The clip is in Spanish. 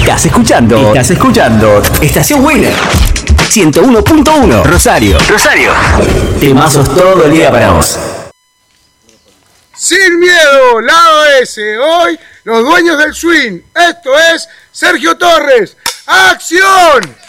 Estás escuchando Estación Winner 101.1 Rosario. Temazos todo el día para vos. Sin miedo, lado S. Hoy, los dueños del swing. Esto es Sergio Torres. ¡Acción!